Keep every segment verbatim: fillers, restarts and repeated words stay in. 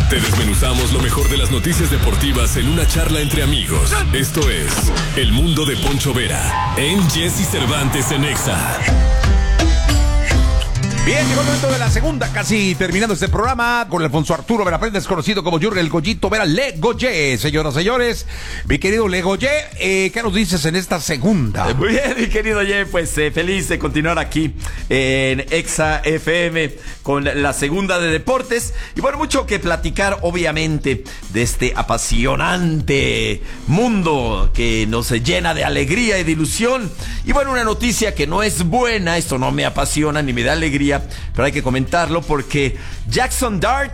Te desmenuzamos lo mejor de las noticias deportivas en una charla entre amigos. Esto es El Mundo de Poncho Vera en Jesse Cervantes en Exa. Bien, llegó el momento de la segunda, casi terminando este programa con Alfonso Arturo Veraprendes, conocido como Jürgen el Goyito Vera Legoye. Señoras y señores, mi querido Legoye, eh, ¿qué nos dices en esta segunda? Muy bien, mi querido Ye, pues eh, feliz de continuar aquí en Exa F M con la segunda de deportes. Y bueno, mucho que platicar, obviamente, de este apasionante mundo que nos llena de alegría y de ilusión. Y bueno, una noticia que no es buena, esto no me apasiona ni me da alegría, pero hay que comentarlo porque Jackson Dart,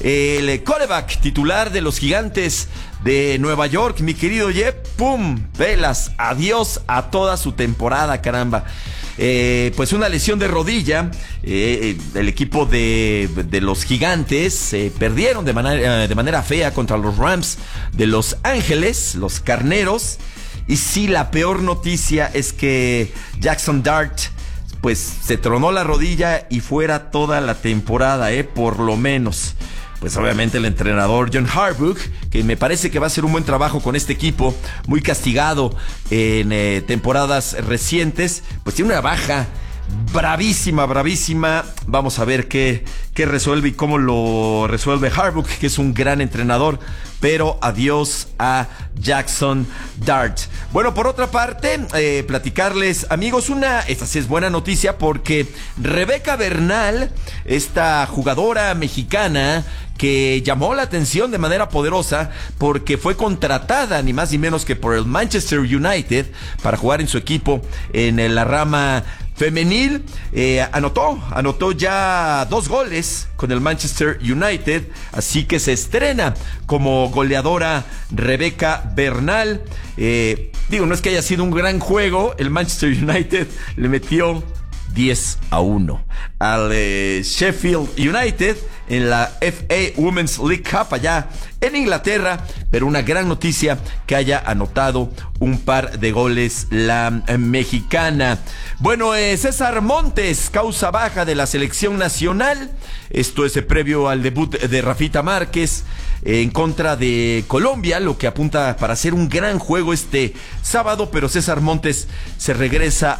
el quarterback titular de los Gigantes de Nueva York, mi querido Ye, pum, velas, adiós a toda su temporada, caramba. Eh, pues una lesión de rodilla, eh, el equipo de, de los Gigantes eh, perdieron de manera, de manera fea contra los Rams de Los Ángeles, los Carneros. Y sí, la peor noticia es que Jackson Dart pues se tronó la rodilla y fuera toda la temporada, eh, por lo menos. Pues obviamente el entrenador John Harbaugh, que me parece que va a hacer un buen trabajo con este equipo, muy castigado en eh, temporadas recientes, pues tiene una baja bravísima, bravísima. Vamos a ver qué, qué resuelve y cómo lo resuelve Harbaugh, que es un gran entrenador. Pero adiós a Jackson Dart. Bueno, por otra parte, eh, platicarles, amigos, una, esta sí es buena noticia porque Rebeca Bernal, esta jugadora mexicana que llamó la atención de manera poderosa porque fue contratada ni más ni menos que por el Manchester United para jugar en su equipo en la rama femenil, eh, anotó, anotó ya dos goles con el Manchester United, así que se estrena como goleadora Rebeca Bernal. Eh, digo, no es que haya sido un gran juego, el Manchester United le metió diez a uno al eh, Sheffield United en la F A Women's League Cup allá en Inglaterra, pero una gran noticia que haya anotado un par de goles la eh, mexicana. Bueno, eh, César Montes, causa baja de la selección nacional. Esto es eh, previo al debut de Rafita Márquez eh, en contra de Colombia, lo que apunta para hacer un gran juego este sábado, pero César Montes se regresa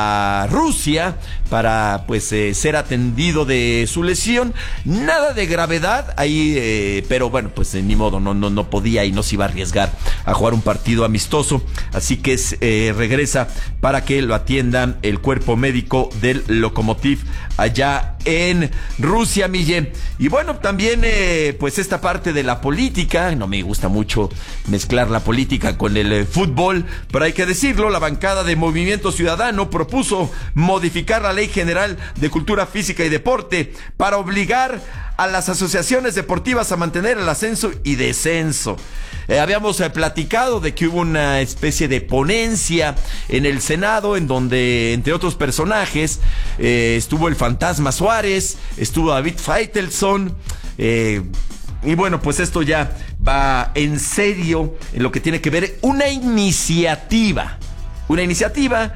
a Rusia para pues eh, ser atendido de su lesión. Nada de gravedad ahí, eh, pero bueno, pues eh, ni modo, no, no, no podía y no se iba a arriesgar a jugar un partido amistoso, así que eh, regresa para que lo atiendan el cuerpo médico del Lokomotiv allá en Rusia, Mille. Y bueno, también eh, pues esta parte de la política, no me gusta mucho mezclar la política con el eh, fútbol, pero hay que decirlo, la bancada de Movimiento Ciudadano propuso modificar la Ley General de Cultura Física y Deporte para obligar a las asociaciones deportivas a mantener el ascenso y descenso. Eh, habíamos eh, platicado de que hubo una especie de ponencia en el Senado en donde, entre otros personajes, eh, estuvo el Fantasma Suárez, estuvo David Faitelson, eh, y bueno, pues esto ya va en serio en lo que tiene que ver una iniciativa, una iniciativa.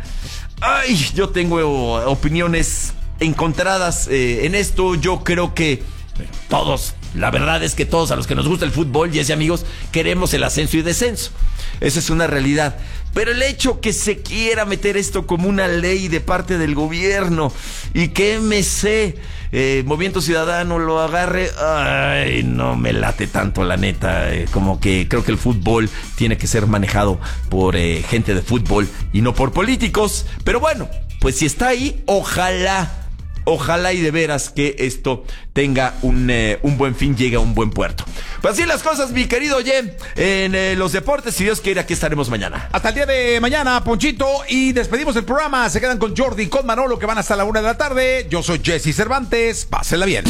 Ay, yo tengo opiniones encontradas eh, en esto. Yo creo que todos, la verdad es que todos a los que nos gusta el fútbol, y ese amigos, queremos el ascenso y descenso. Esa es una realidad. Pero el hecho que se quiera meter esto como una ley de parte del gobierno y que M C, eh, Movimiento Ciudadano, lo agarre, ay, no me late tanto, la neta. Eh, como que creo que el fútbol tiene que ser manejado por eh, gente de fútbol y no por políticos. Pero bueno, pues si está ahí, ojalá. Ojalá y de veras que esto tenga un, eh, un buen fin, llegue a un buen puerto. Pues así las cosas, mi querido Jen, en eh, los deportes. Si Dios quiere, aquí estaremos mañana. Hasta el día de mañana, Ponchito, y despedimos el programa. Se quedan con Jordi y con Manolo, que van hasta la una de la tarde. Yo soy Jesse Cervantes, pásenla bien.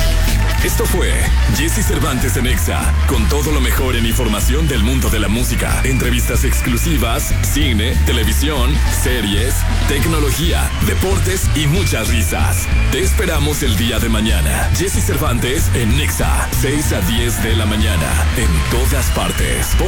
Esto fue Jesse Cervantes en Exa, con todo lo mejor en información del mundo de la música, entrevistas exclusivas, cine, televisión, series, tecnología, deportes y muchas risas. Te esperamos el día de mañana. Jesse Cervantes en Exa, seis a diez de la mañana, en todas partes.